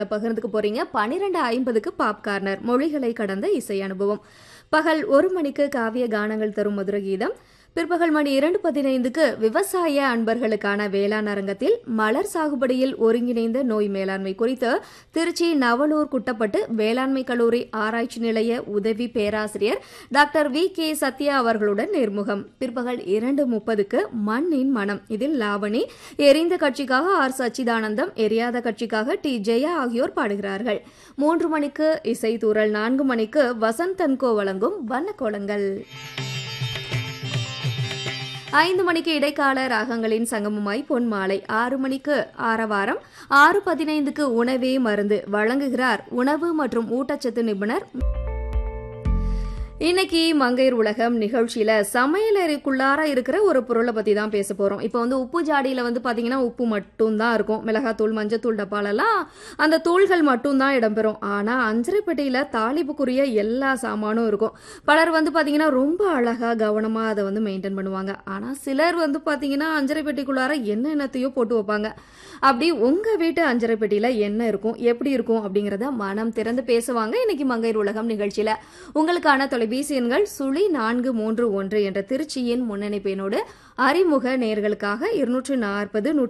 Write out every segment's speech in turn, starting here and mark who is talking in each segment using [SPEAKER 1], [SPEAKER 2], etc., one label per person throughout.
[SPEAKER 1] பகிர்ந்துக்க போறீங்க. 12:50க்கு pop corner மொழிகளை கடந்த இசை அனுபவம். பகல் 1 மணிக்கு காவிய கானங்கள் தரும் மதுர கீதம். பிற்பகல் மணி 2:15க்கு விவசாய அன்பர்களுக்கான வேளாண் அரங்கத்தில் மலர் சாகுபடியில் ஒருங்கிணைந்த நோய் மேலாண்மை குறித்து திருச்சி நவலூர் குட்டப்பட்டு வேளாண்மை கல்லூரி ஆராய்ச்சி நிலைய உதவி பேராசிரியர் டாக்டர் வி.கே. சத்யா அவர்களுடன் நேர்முகம். பிற்பகல் 2:30க்கு மண்ணின் மனம். இதில் லாவணி, எரிந்த கட்சிக்காக ஆர். சச்சிதானந்தம், எரியாத கட்சிக்காக டி. ஜெயா ஆகியோர் பாடுகிறார்கள். 3 மணிக்கு இசைத்தூரல். 4 மணிக்கு வசந்த் தன்கோ வழங்கும் வண்ணக்கோலங்கள். 5 மணிக்கு இடைக்கால ராகங்களின் சங்கமமாய் பொன்மாலை. 6 மணிக்கு ஆரவாரம். 6:15க்கு உணவே மருந்து வழங்குகிறார் உணவு மற்றும் ஊட்டச்சத்து நிபுணர். இன்னைக்கு மங்கையர் உலகம் நிகழ்ச்சியில சமையலறைக்குள்ளார இருக்கிற ஒரு பொருளை பத்தி தான் பேச போறோம். இப்போ உப்பு ஜாடியில பாத்தீங்கன்னா உப்பு மட்டும் தான் இருக்கும். மிளகாத்தூள், மஞ்சத்தூள் டப்பாலெல்லாம் அந்த தூள்கள் மட்டும் தான் இடம்பெறும். ஆனா அஞ்சரை பெட்டியில தாளிப்புக்குரிய எல்லா சாமானும் இருக்கும். பலர் பாத்தீங்கன்னா ரொம்ப அழகா கவனமா அதை மெயின்டைன் பண்ணுவாங்க. ஆனா சிலர் பாத்தீங்கன்னா அஞ்சரை பெட்டிக்குள்ளார என்னத்தையோ போட்டு வைப்பாங்க. அப்படி உங்க வீட்டு அஞ்சரை பெட்டியில என்ன இருக்கும், எப்படி இருக்கும் அப்படிங்கறத மனம் திறந்து பேசுவாங்க இன்னைக்கு மங்கையர் உலகம் நிகழ்ச்சியில. உங்களுக்கான தொலைபேசி எண்கள் 0431 என்ற திருச்சியின் முன்னணி பெண்ணோடு அறிமுக நேர்களுக்காக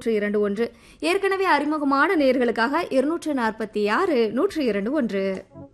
[SPEAKER 1] 240-102-1, ஏற்கனவே அறிமுகமான நேர்களுக்காக 246-102-1.